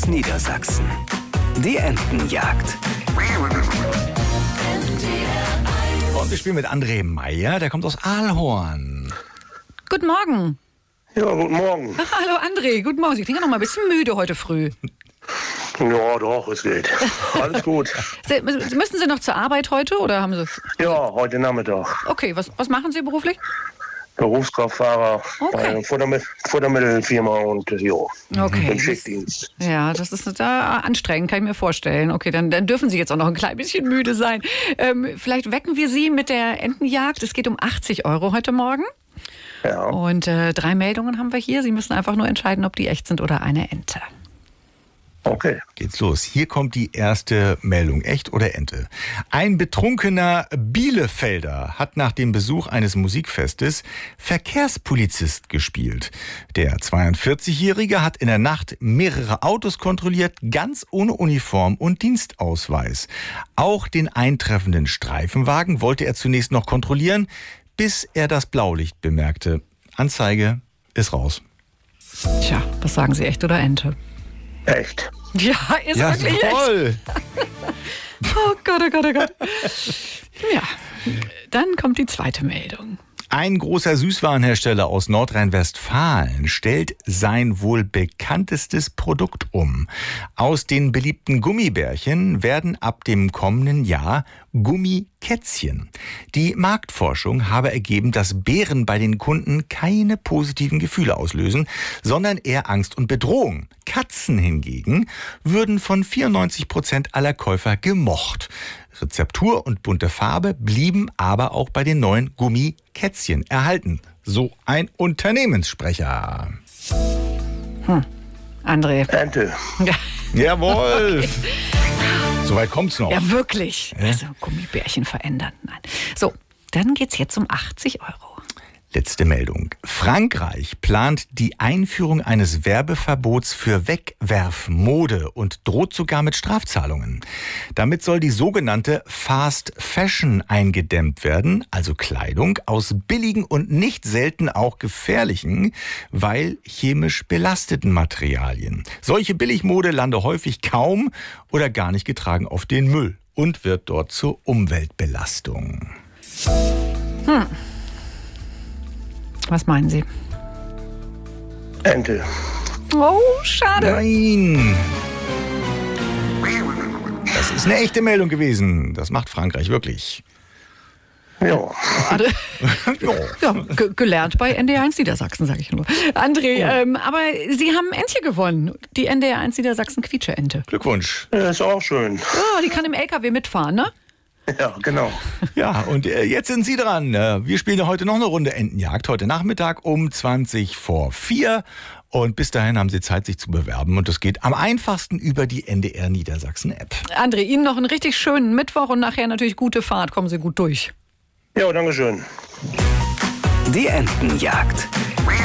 Niedersachsen. Die Entenjagd. Und wir spielen mit André Meyer, der kommt aus Aalhorn. Guten Morgen. Ja, guten Morgen. Ach, hallo André, guten Morgen. Sie klingen noch mal ein bisschen müde heute früh. Ja, doch, es geht. Alles gut. Müssen Sie noch zur Arbeit heute oder haben Sie... Ja, heute Nachmittag. Okay, was machen Sie beruflich? Berufskraftfahrer bei Futtermittelfirma und Okay. im Schichtdienst. Ja, das ist da anstrengend, kann ich mir vorstellen. Okay, dann dürfen Sie jetzt auch noch ein klein bisschen müde sein. Vielleicht wecken wir Sie mit der Entenjagd. Es geht um 80 € heute Morgen. Ja. Und 3 Meldungen haben wir hier. Sie müssen einfach nur entscheiden, ob die echt sind oder eine Ente. Okay. Geht's los. Hier kommt die erste Meldung. Echt oder Ente? Ein betrunkener Bielefelder hat nach dem Besuch eines Musikfestes Verkehrspolizist gespielt. Der 42-Jährige hat in der Nacht mehrere Autos kontrolliert, ganz ohne Uniform und Dienstausweis. Auch den eintreffenden Streifenwagen wollte er zunächst noch kontrollieren, bis er das Blaulicht bemerkte. Anzeige ist raus. Tja, was sagen Sie, echt oder Ente? Echt. Ja, ist wirklich toll. echt. Oh Gott, oh Gott, oh Gott. Ja, dann kommt die zweite Meldung. Ein großer Süßwarenhersteller aus Nordrhein-Westfalen stellt sein wohl bekanntestes Produkt um. Aus den beliebten Gummibärchen werden ab dem kommenden Jahr Gummikätzchen. Die Marktforschung habe ergeben, dass Bären bei den Kunden keine positiven Gefühle auslösen, sondern eher Angst und Bedrohung. Katzen hingegen würden von 94% aller Käufer gemocht. Rezeptur und bunte Farbe blieben aber auch bei den neuen Gummikätzchen erhalten. So ein Unternehmenssprecher. André. Ente. Ja. Jawohl. Okay. Soweit kommt's noch. Ja, wirklich. Also Gummibärchen verändern. Nein. So, dann geht's jetzt um 80 €. Letzte Meldung. Frankreich plant die Einführung eines Werbeverbots für Wegwerfmode und droht sogar mit Strafzahlungen. Damit soll die sogenannte Fast Fashion eingedämmt werden, also Kleidung aus billigen und nicht selten auch gefährlichen, weil chemisch belasteten Materialien. Solche Billigmode lande häufig kaum oder gar nicht getragen auf den Müll und wird dort zur Umweltbelastung. Was meinen Sie? Ente. Oh, schade. Nein! Das ist eine echte Meldung gewesen. Das macht Frankreich wirklich. Ja. Ja, gelernt bei NDR1 Niedersachsen, sage ich nur. André, aber Sie haben Entchen gewonnen. Die NDR1 Niedersachsen Quietsche-Ente. Glückwunsch. Ja, ist auch schön. Ja, die kann im LKW mitfahren, ne? Ja, genau. Ja, und jetzt sind Sie dran. Wir spielen heute noch eine Runde Entenjagd. Heute Nachmittag um 4:20. Und bis dahin haben Sie Zeit, sich zu bewerben. Und das geht am einfachsten über die NDR Niedersachsen App. André, Ihnen noch einen richtig schönen Mittwoch und nachher natürlich gute Fahrt. Kommen Sie gut durch. Ja, danke schön. Die Entenjagd.